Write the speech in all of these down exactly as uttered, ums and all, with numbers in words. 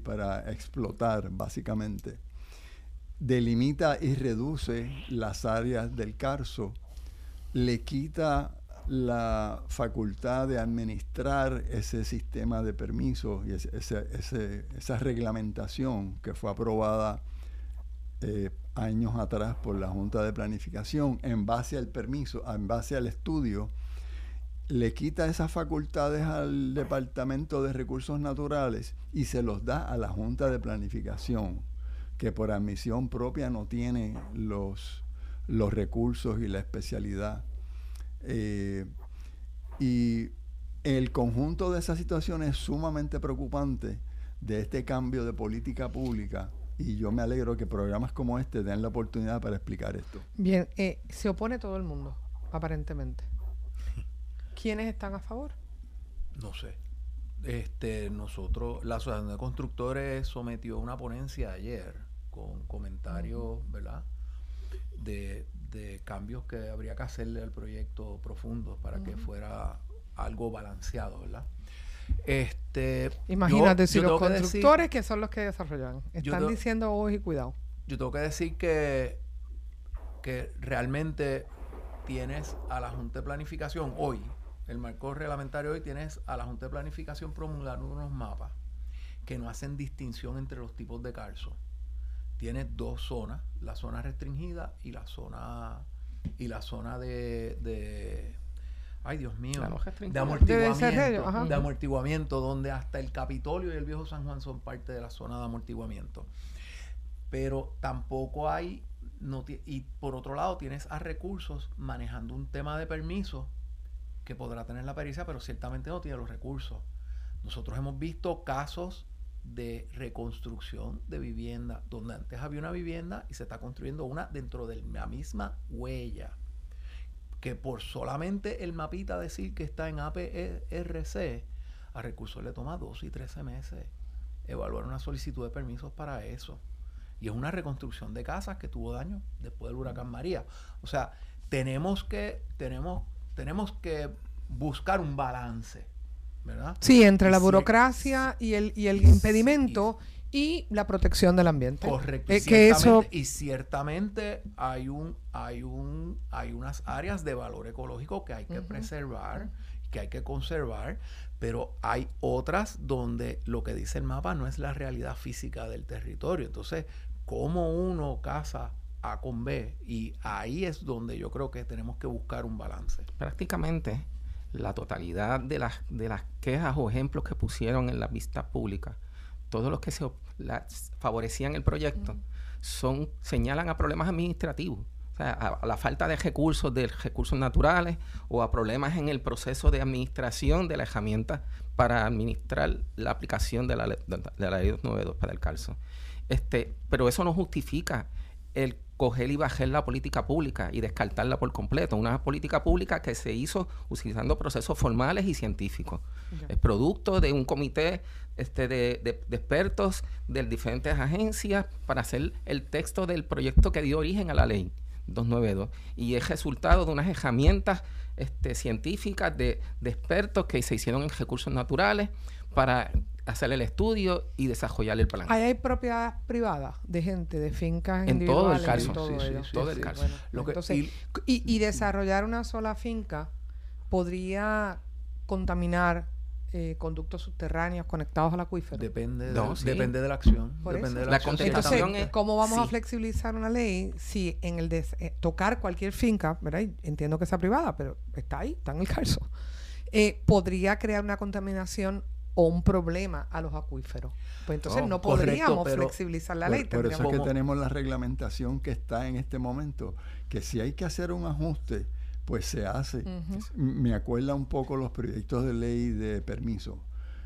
para explotar, básicamente. Delimita y reduce las áreas del Carso, le quita la facultad de administrar ese sistema de permisos y ese, ese, ese, esa reglamentación que fue aprobada eh, años atrás por la Junta de Planificación en base al permiso, en base al estudio. Le quita esas facultades al Departamento de Recursos Naturales y se los da a la Junta de Planificación, que por admisión propia no tiene los, los recursos y la especialidad. Eh, y el conjunto de esas situaciones es sumamente preocupante de este cambio de política pública, y yo me alegro que programas como este den la oportunidad para explicar esto. Bien, eh, se opone todo el mundo, aparentemente. ¿Quiénes están a favor? No sé. Este, nosotros, la Asociación de Constructores sometió una ponencia ayer con comentarios, uh-huh. ¿verdad?, de, de cambios que habría que hacerle al proyecto profundo para uh-huh. que fuera algo balanceado, ¿verdad? Este, Imagínate yo, si yo los constructores, que, decir, que son los que desarrollan, están tengo, diciendo ojo y cuidado. Yo tengo que decir que, que realmente tienes a la Junta de Planificación hoy, el marco reglamentario hoy, tienes a la Junta de Planificación promulgando unos mapas que no hacen distinción entre los tipos de Carso. Tienes dos zonas, la zona restringida y la zona y la zona de, de ay Dios mío, de amortiguamiento, de, de amortiguamiento, donde hasta el Capitolio y el Viejo San Juan son parte de la zona de amortiguamiento. Pero tampoco hay, no t- y por otro lado tienes a Recursos manejando un tema de permiso que podrá tener la pericia, pero ciertamente no tiene los recursos. Nosotros hemos visto casos de reconstrucción de vivienda, donde antes había una vivienda y se está construyendo una dentro de la misma huella, que por solamente el mapita decir que está en A P R C, a Recursos le toma dos y trece meses evaluar una solicitud de permisos para eso. Y es una reconstrucción de casas que tuvo daño después del huracán María. O sea, tenemos que, tenemos, tenemos que buscar un balance, ¿verdad? Sí, entre y la burocracia sí, y el y el impedimento y, y la protección del ambiente. Correcto. Eh, y, que ciertamente, eso... y ciertamente hay un hay un hay unas áreas de valor ecológico que hay que uh-huh. preservar, que hay que conservar, pero hay otras donde lo que dice el mapa no es la realidad física del territorio. Entonces, ¿cómo uno casa A con B? Y ahí es donde yo creo que tenemos que buscar un balance. Prácticamente la totalidad de las de las quejas o ejemplos que pusieron en la vista pública, todos los que se las favorecían el proyecto, uh-huh. son señalan a problemas administrativos, o sea, a, a la falta de recursos, de recursos naturales, o a problemas en el proceso de administración de la herramienta para administrar la aplicación de la, de, de la ley doscientos noventa y dos para el Carso. Este, pero eso no justifica el coger y bajar la política pública y descartarla por completo. Una política pública que se hizo utilizando procesos formales y científicos. Okay. Es producto de un comité este, de, de, de expertos de diferentes agencias para hacer el texto del proyecto que dio origen a la ley doscientos noventa y dos. Y es resultado de unas herramientas este, científicas de, de expertos que se hicieron en recursos naturales para hacer el estudio y desarrollar el plan. Ahí hay propiedad privada de gente, de fincas en todo el Carso, en todo, sí, sí, sí, sí, todo sí, el Carso. Bueno, Lo que, entonces, y, y, y desarrollar una sola finca podría contaminar eh, conductos subterráneos conectados al acuífero. Depende, no, de, sí. depende de la acción. Por depende eso. de la, la acción. contestación Entonces, es, ¿cómo vamos sí. a flexibilizar una ley si en el de eh, tocar cualquier finca, ¿verdad? Entiendo que sea privada, pero está ahí, está en el Carso, eh, podría crear una contaminación o un problema a los acuíferos? Pues entonces no, no podríamos correcto, flexibilizar la por, ley. Por eso es que como... tenemos la reglamentación que está en este momento, que si hay que hacer un ajuste, pues se hace. Uh-huh. Me acuerda un poco los proyectos de ley de permiso.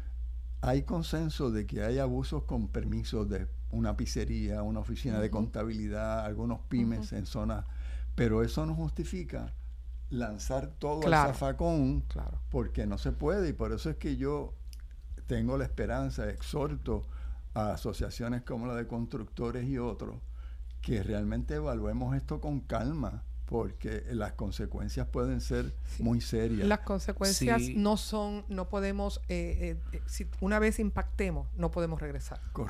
Hay consenso de que hay abusos con permisos de una pizzería, una oficina uh-huh. de contabilidad, algunos pymes uh-huh. en zonas, pero eso no justifica lanzar todo claro. al zafacón, claro. porque no se puede, y por eso es que yo tengo la esperanza, exhorto a asociaciones como la de constructores y otros, que realmente evaluemos esto con calma, porque las consecuencias pueden ser sí. muy serias. Las consecuencias sí. no son, no podemos, eh, eh, si una vez impactemos, no podemos regresar. Correcto.